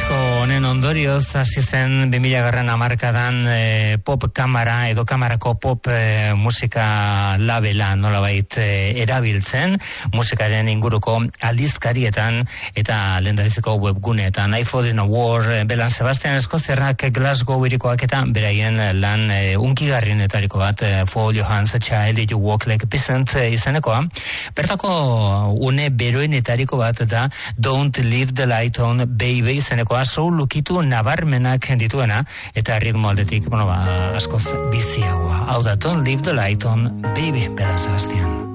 Disko honen ondorioz hasi zen 2000 hamarkadan pop kamara edo kamarako pop musika labela nolabait erabiltzen musikaren inguruko aldizkarietan eta lehendabiziko webguneetan. I Fought in a War, Belan Sebastian Eskozerrak Glasgow irikoak eta beraien lan unkigarrienetariko bat For Your Hands a Child You Walk Like a Peasant izanekoa. Bertako une beroenetariko bat da Don't Leave the Light On Baby izenekoa soul lukitu nabarmenak dituena eta ritmo aldetik, askoz biziagoa. Hau da, Don't Leave the Light On Baby, Belan Sebastian.